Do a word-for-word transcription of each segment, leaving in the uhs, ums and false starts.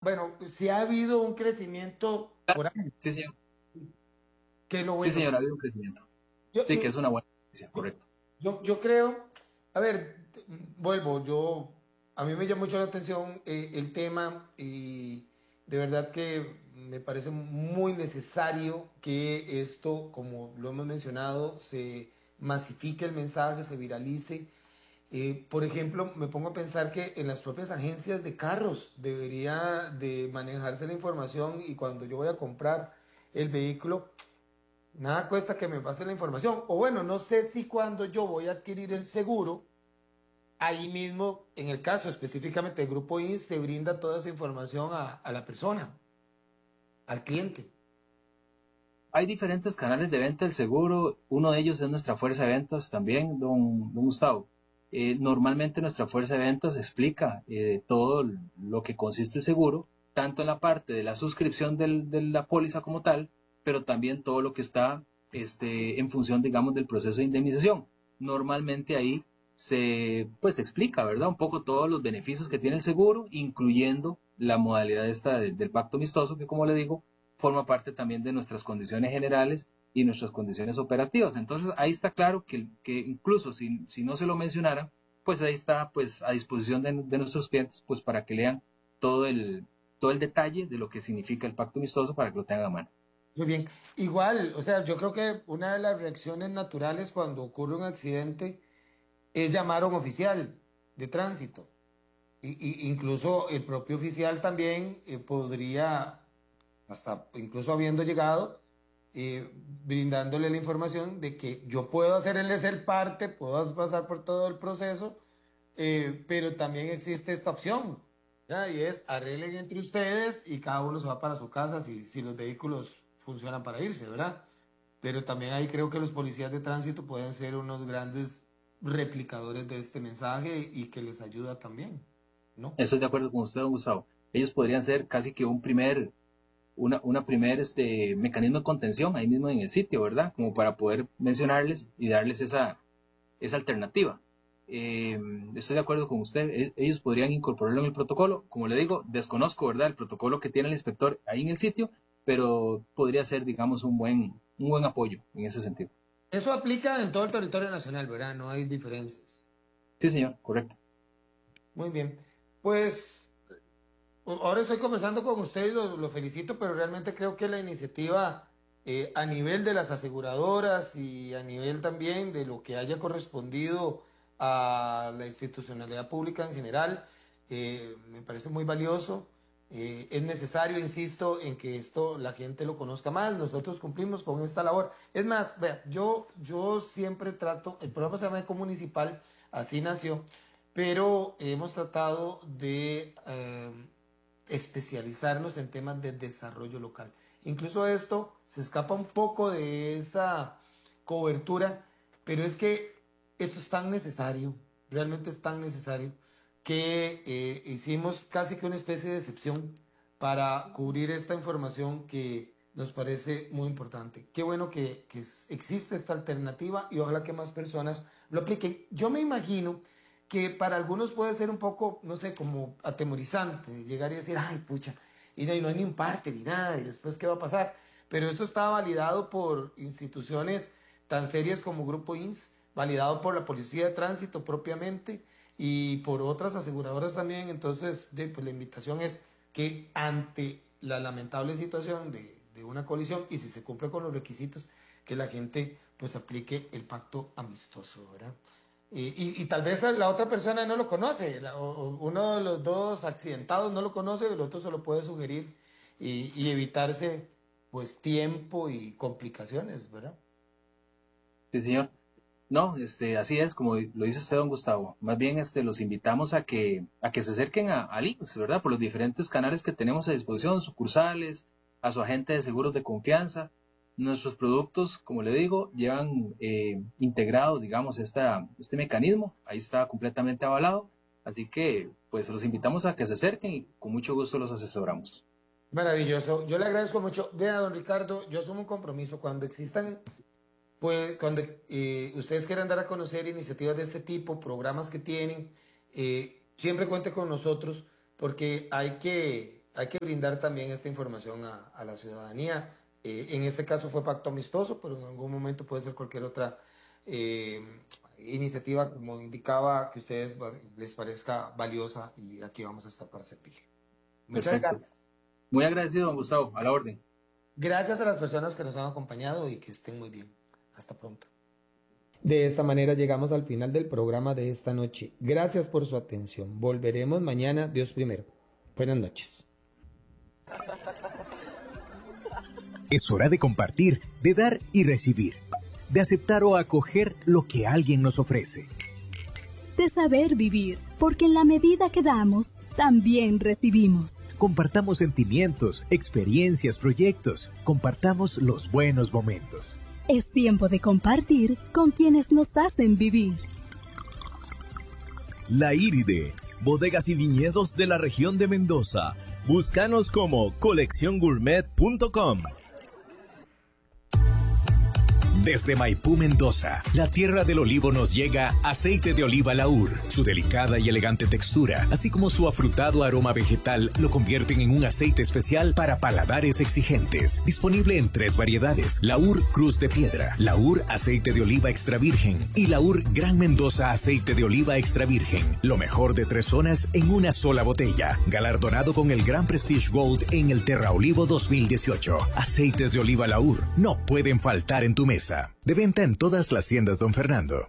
bueno, sí ha habido un crecimiento por ahí, Sí, señor. que es lo Sí, bueno. señor, ha habido un crecimiento. Yo, Sí, que yo, es una buena noticia, correcto. yo, yo creo, a ver, vuelvo, yo, a mí me llama mucho la atención eh, el tema y de verdad que me parece muy necesario que esto, como lo hemos mencionado, se masifique el mensaje, se viralice. Eh, por ejemplo, me pongo a pensar que en las propias agencias de carros debería de manejarse la información y cuando yo voy a comprar el vehículo, nada cuesta que me pase la información. O bueno, no sé si cuando yo voy a adquirir el seguro, ahí mismo, en el caso específicamente del Grupo I N S, se brinda toda esa información a, a la persona, al cliente. Hay diferentes canales de venta del seguro. Uno de ellos es nuestra fuerza de ventas también, don, don Gustavo. Eh, normalmente nuestra fuerza de ventas explica eh, todo lo que consiste el seguro, tanto en la parte de la suscripción del, de la póliza como tal, pero también todo lo que está este, en función, digamos, del proceso de indemnización. Normalmente ahí se pues se explica, ¿verdad? Un poco todos los beneficios que tiene el seguro, incluyendo la modalidad esta de, del pacto amistoso, que como le digo, forma parte también de nuestras condiciones generales y nuestras condiciones operativas. Entonces ahí está claro que, que incluso si, si, no se lo mencionara, pues ahí está pues a disposición de, de nuestros clientes pues para que lean todo el, todo el detalle de lo que significa el pacto amistoso para que lo tengan a mano. Muy bien. Igual, o sea, yo creo que una de las reacciones naturales cuando ocurre un accidente es llamar a un oficial de tránsito. Y, y- incluso el propio oficial también eh, podría, hasta incluso habiendo llegado, eh, brindándole la información de que yo puedo hacerle ser parte, puedo pasar por todo el proceso, eh, pero también existe esta opción, ¿ya? Y es arreglen entre ustedes y cada uno se va para su casa si, si los vehículos funcionan para irse, ¿verdad? Pero también ahí creo que los policías de tránsito pueden ser unos grandes replicadores de este mensaje y que les ayuda también, ¿no? Estoy de acuerdo con usted, don Gustavo. Ellos podrían ser casi que un primer, una, una primer este, mecanismo de contención ahí mismo en el sitio, ¿verdad? Como para poder mencionarles y darles esa, esa alternativa. Eh, estoy de acuerdo con usted, e- ellos podrían incorporarlo en el protocolo. Como le digo, desconozco, ¿verdad?, el protocolo que tiene el inspector ahí en el sitio, pero podría ser, digamos, un buen, un buen apoyo en ese sentido. Eso aplica en todo el territorio nacional, ¿verdad? No hay diferencias. Sí, señor, correcto. Muy bien. Pues ahora estoy conversando con usted y lo, lo felicito, pero realmente creo que la iniciativa eh, a nivel de las aseguradoras y a nivel también de lo que haya correspondido a la institucionalidad pública en general, eh, me parece muy valioso. Eh, es necesario, insisto, en que esto la gente lo conozca más. Nosotros cumplimos con esta labor. Es más, vea, yo, yo siempre trato, el programa se llama Ecomunicipal, así nació, pero hemos tratado de eh, especializarnos en temas de desarrollo local. Incluso esto se escapa un poco de esa cobertura, pero es que esto es tan necesario, realmente es tan necesario, que eh, hicimos casi que una especie de excepción para cubrir esta información que nos parece muy importante. Qué bueno que, que existe esta alternativa y ojalá que más personas lo apliquen. Yo me imagino que para algunos puede ser un poco, no sé, como atemorizante llegar y decir, ay, pucha, y no, y no hay ni un parte ni nada, y después, ¿qué va a pasar? Pero esto está validado por instituciones tan serias como Grupo I N S, validado por la Policía de Tránsito propiamente y por otras aseguradoras también. Entonces, de, pues, la invitación es que ante la lamentable situación de, de una colisión y si se cumple con los requisitos, que la gente pues aplique el pacto amistoso, ¿verdad? Y, y, y tal vez la otra persona no lo conoce, la- o- o uno de los dos accidentados no lo conoce, el otro se lo puede sugerir y, y evitarse pues tiempo y complicaciones, ¿verdad? Sí, señor. No, este, así es, como lo dice usted, don Gustavo. Más bien, este, los invitamos a que, a que se acerquen a, al I N S, ¿verdad? Por los diferentes canales que tenemos a disposición, sucursales, a su agente de seguros de confianza. Nuestros productos, como le digo, llevan eh, integrado, digamos, esta, este mecanismo. Ahí está completamente avalado. Así que, pues, los invitamos a que se acerquen y con mucho gusto los asesoramos. Maravilloso. Yo le agradezco mucho. Vea, don Ricardo, yo asumo un compromiso. Cuando existan, pues, cuando eh, ustedes quieran dar a conocer iniciativas de este tipo, programas que tienen, eh, siempre cuente con nosotros porque hay que hay que brindar también esta información a, a la ciudadanía. Eh, en este caso fue pacto amistoso, pero en algún momento puede ser cualquier otra eh, iniciativa, como indicaba, que a ustedes les parezca valiosa, y aquí vamos a estar para servir. Muchas Perfecto. gracias. Muy agradecido, don Gustavo, a la orden. Gracias a las personas que nos han acompañado y que estén muy bien. Hasta pronto. De esta manera llegamos al final del programa de esta noche. Gracias por su atención. Volveremos mañana, Dios primero. Buenas noches. Es hora de compartir, de dar y recibir, de aceptar o acoger lo que alguien nos ofrece. De saber vivir, porque en la medida que damos, también recibimos. Compartamos sentimientos, experiencias, proyectos. Compartamos los buenos momentos. Es tiempo de compartir con quienes nos hacen vivir. La Iride, bodegas y viñedos de la región de Mendoza. Búscanos como colección gourmet punto com. Desde Maipú, Mendoza, la tierra del olivo, nos llega aceite de oliva Laur. Su delicada y elegante textura, así como su afrutado aroma vegetal, lo convierten en un aceite especial para paladares exigentes. Disponible en tres variedades: Laur Cruz de Piedra, Laur Aceite de Oliva Extra Virgen y Laur Gran Mendoza Aceite de Oliva Extra Virgen. Lo mejor de tres zonas en una sola botella. Galardonado con el Gran Prestige Gold en el Terra Olivo dos mil dieciocho. Aceites de oliva Laur no pueden faltar en tu mesa. De venta en todas las tiendas Don Fernando.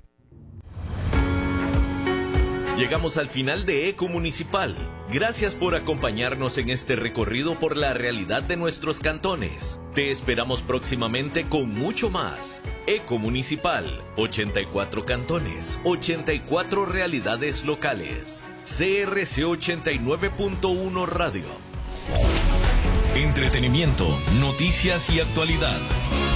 Llegamos al final de Eco Municipal. Gracias por acompañarnos en este recorrido por la realidad de nuestros cantones. Te esperamos próximamente con mucho más. Eco Municipal, ochenta y cuatro cantones, ochenta y cuatro realidades locales. C R C ochenta y nueve punto uno Radio. Entretenimiento, noticias y actualidad.